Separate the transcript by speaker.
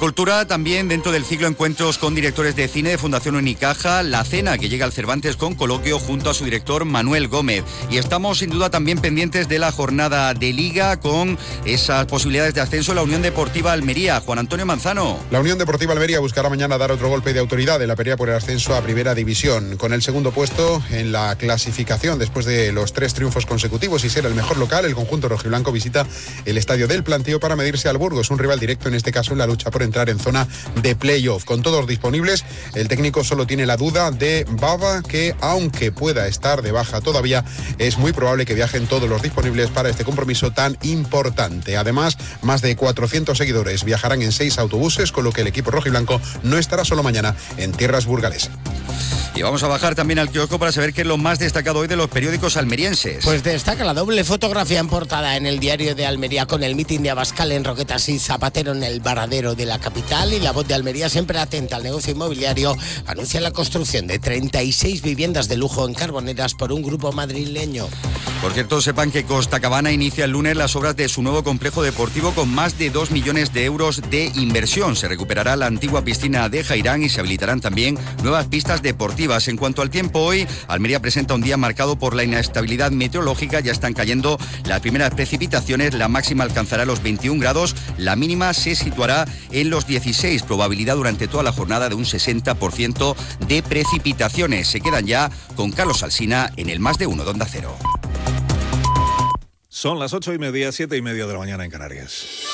Speaker 1: cultura también dentro del ciclo Encuentros con directores de cine de Fundación Unicaja, la cena que llega al Cervantes con coloquio junto a su director Manuel Gómez. Y estamos sin duda también pendientes de la jornada de Liga con esas posibilidades de ascenso en la Unión Deportiva Almería. Juan Antonio Manzano.
Speaker 2: La Unión Deportiva Almería buscará mañana dar otro golpe de autoridad en la pelea por el ascenso a Primera División, con el segundo puesto en la clasificación después de los 3 triunfos consecutivos y ser el mejor local. El conjunto rojiblanco visita el estadio del Plantío para medirse al Burgos, un rival directo en este caso en la lucha por entrar en zona de playoff. Con todos disponibles, el técnico solo tiene la duda de Baba, que aunque pueda estar de baja todavía, es muy probable que viajen todos los disponibles para este compromiso tan importante. Además, más de 400 seguidores viajarán en 6 autobuses, con lo que el equipo rojiblanco no estará solo mañana en tierras burgalesas.
Speaker 1: Y vamos a bajar también al kiosco para saber qué es lo más destacado hoy de los periódicos almerienses.
Speaker 3: Pues destaca la doble fotografía en portada en el Diario de Almería con el mitin de Abascal en Roquetas y Zapatero en el Varadero de la capital, y La Voz de Almería, siempre atenta al negocio inmobiliario, anuncia la construcción de 36 viviendas de lujo en Carboneras por un grupo madrileño.
Speaker 1: Por cierto, sepan que Costacabana inicia el lunes las obras de su nuevo complejo deportivo con más de 2 millones de euros de inversión. Se recuperará la antigua piscina de Jairán y se habilitarán también nuevas pistas deportivas. En cuanto al tiempo, hoy Almería presenta un día marcado por la inestabilidad meteorológica. Ya están cayendo las primeras precipitaciones, la máxima alcanzará los 21 grados, la mínima se situará en los 16, probabilidad durante toda la jornada de un 60% de precipitaciones. Se quedan ya con Carlos Alsina en el Más de Uno de Onda Cero.
Speaker 4: Son las 8:30, 7:30 de la mañana en Canarias.